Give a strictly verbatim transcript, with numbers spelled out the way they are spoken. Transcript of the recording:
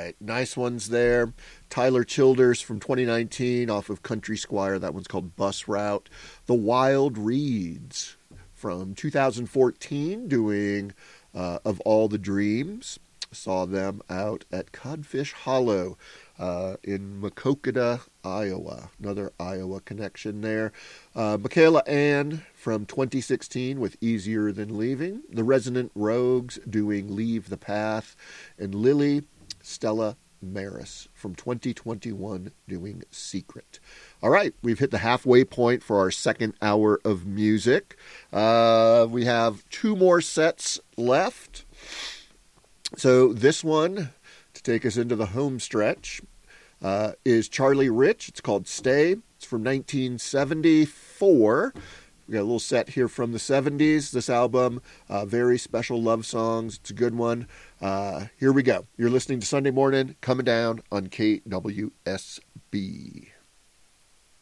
right. Nice ones there. Tyler Childers from twenty nineteen off of Country Squire. That one's called Bus Route. The Wild Reeds from two thousand fourteen doing uh, Of All the Dreams. Saw them out at Codfish Hollow uh, in Maquoketa, Iowa. Another Iowa connection there. Uh, Michaela Ann from twenty sixteen with Easier Than Leaving. The Resonant Rogues doing Leave the Path. And Lily Stella Maris from twenty twenty-one doing Secret. All right, we've hit the halfway point for our second hour of music. Uh, we have two more sets left. So this one, to take us into the home stretch, uh, is Charlie Rich. It's called Stay. It's from nineteen seventy-four. We got a little set here from the seventies. This album, uh, very special love songs. It's a good one. Uh, here we go. You're listening to Sunday Morning, coming down on K W S B.